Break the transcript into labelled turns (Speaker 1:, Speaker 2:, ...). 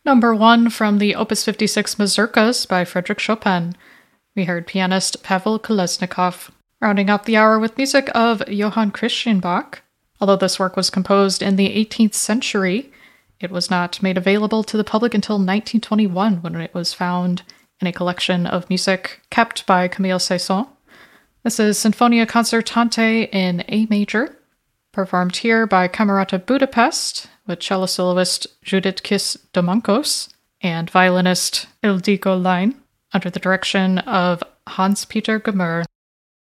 Speaker 1: Number 1 from the Opus 56 Mazurkas by Frédéric Chopin. We heard pianist Pavel Kolesnikov. Rounding out the hour with music of Johann Christian Bach. Although this work was composed in the 18th century, it was not made available to the public until 1921 when it was found in a collection of music kept by Camille Saint-Saëns. This is Sinfonia Concertante in A major, performed here by Camerata Budapest with cello soloist Judith Kiss Domankos and violinist Ildiko Lein under the direction of Hans-Peter Gmür.